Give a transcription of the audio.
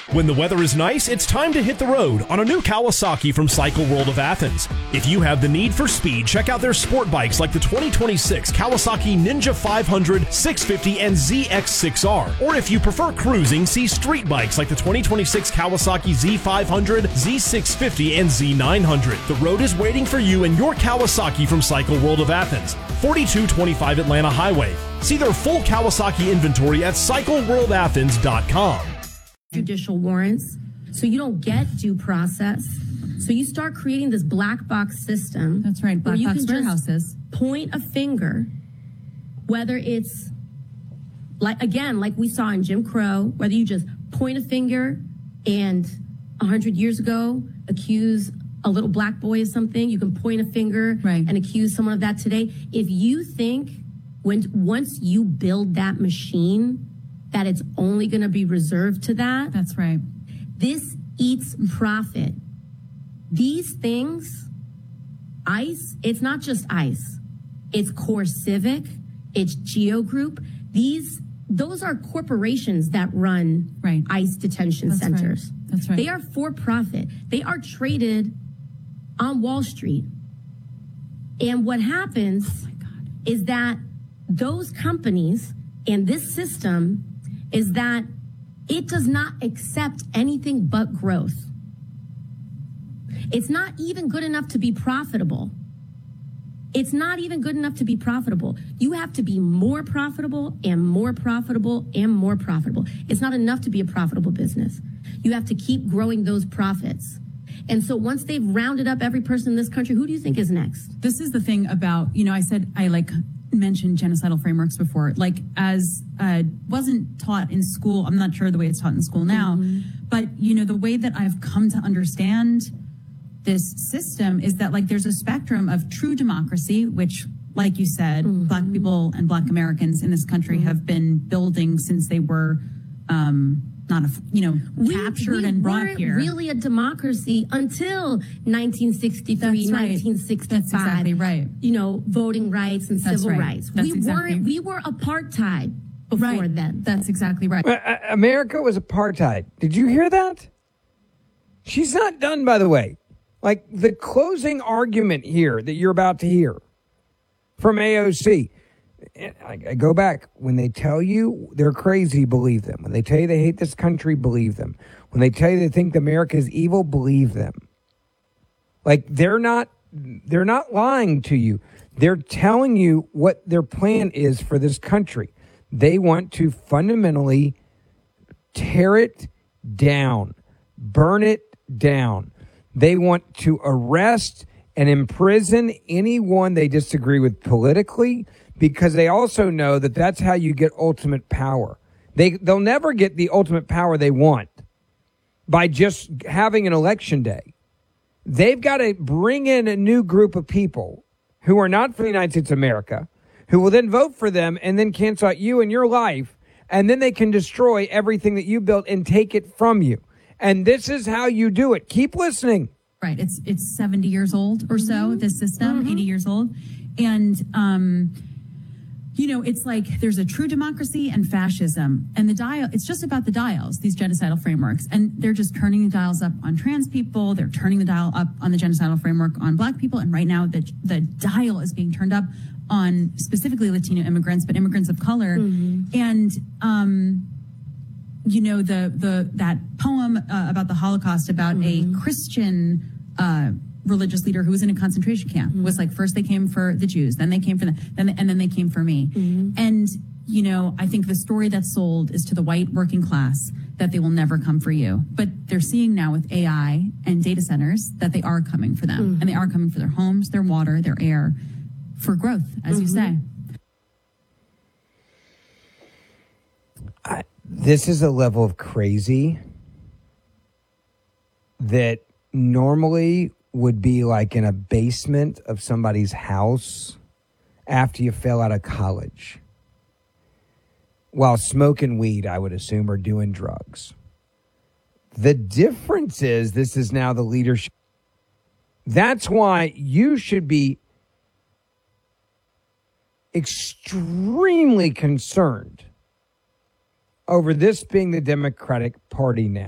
When the weather is nice, it's time to hit the road on a new Kawasaki from Cycle World of Athens. If you have the need for speed, check out their sport bikes like the 2026 Kawasaki Ninja 500, 650, and ZX6R. Or if you prefer cruising, see street bikes like the 2026 Kawasaki Z500, Z650, and Z900. The road is waiting for you and your Kawasaki from Cycle World of Athens, 4225 Atlanta Highway. See their full Kawasaki inventory at cycleworldathens.com. Judicial warrants, so you don't get due process. So you start creating this black box system. That's right, black box warehouses. Point a finger, whether it's like we saw in Jim Crow, whether you just point a finger and 100 years ago accuse a little black boy of something, you can point a finger and accuse someone of that today. If you think once you build that machine that it's only going to be reserved to that. That's right. This eats profit. These things, ICE, it's not just ICE. It's Core Civic. It's Geo Group. Those are corporations that run ICE detention centers. Right. That's right. They are for profit. They are traded on Wall Street. And what happens is that those companies and this system is that it does not accept anything but growth. It's not even good enough to be profitable. It's not even good enough to be profitable. You have to be more profitable and more profitable and more profitable. It's not enough to be a profitable business. You have to keep growing those profits. And so once they've rounded up every person in this country, who do you think is next? This is the thing about, I said I mentioned genocidal frameworks before, as wasn't taught in school. I'm not sure the way it's taught in school now, but the way that I've come to understand this system is that there's a spectrum of true democracy, which, like you said, Black people and Black Americans in this country have been building since they were captured and brought here. We weren't really a democracy until 1963, That's right. 1965. That's exactly right. Voting rights and civil rights. We were apartheid before then. That's exactly right. America was apartheid. Did you hear that? She's not done, by the way. The closing argument here that you're about to hear from AOC. I go back. When they tell you they're crazy, believe them. When they tell you they hate this country, believe them. When they tell you they think America is evil, believe them. They're not lying to you. They're telling you what their plan is for this country. They want to fundamentally tear it down, burn it down. They want to arrest and imprison anyone they disagree with politically, because they also know that that's how you get ultimate power. They'll never get the ultimate power they want by just having an election day. They've got to bring in a new group of people who are not for the United States of America, who will then vote for them and then cancel out you and your life, and then they can destroy everything that you built and take it from you. And this is how you do it. Keep listening. Right. It's 70 years old or so, this system, 80 years old. And, it's there's a true democracy and fascism. And it's just about the dials, these genocidal frameworks. And they're just turning the dials up on trans people. They're turning the dial up on the genocidal framework on Black people. And right now the dial is being turned up on specifically Latino immigrants, but immigrants of color. And, that poem about the Holocaust, about a Christian religious leader who was in a concentration camp, was first they came for the Jews, then they came for and then they came for me. And, I think the story that's sold is to the white working class that they will never come for you. But they're seeing now with AI and data centers that they are coming for them. And they are coming for their homes, their water, their air, for growth, as you say. This is a level of crazy that normally would be in a basement of somebody's house after you fell out of college, while smoking weed, I would assume, or doing drugs. The difference is this is now the leadership. That's why you should be extremely concerned over this being the Democratic Party now.